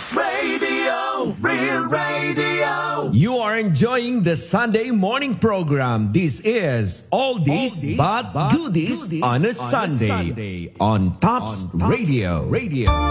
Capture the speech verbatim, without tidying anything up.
Tops Radio, Real Radio. You are enjoying the Sunday morning program. This is Oldies, Oldies but, but Goodies, goodies on a, on Sunday, a Sunday on Tops, on Tops Radio. Radio.